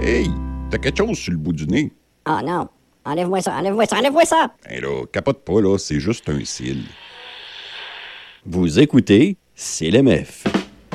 Hey, t'as quelque chose sur le bout du nez. Oh non. Enlève-moi ça, enlève-moi ça, enlève-moi ça! Hey là, capote pas, là, c'est juste un cil. Vous écoutez CLMF.